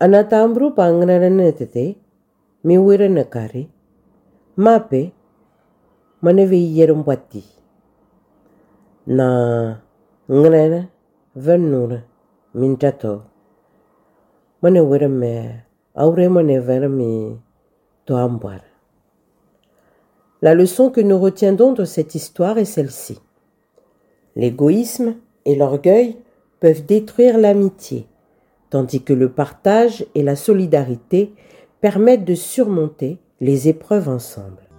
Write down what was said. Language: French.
Anatambru pangnananete, mi wiranakari, mape, manevi yerumpati. Na ngrana, vernura, mintato. Mane wirame, aure mane verami, toambar. La leçon que nous retiendrons de cette histoire est celle-ci. L'égoïsme et l'orgueil peuvent détruire l'amitié, tandis que le partage et la solidarité permettent de surmonter les épreuves ensemble.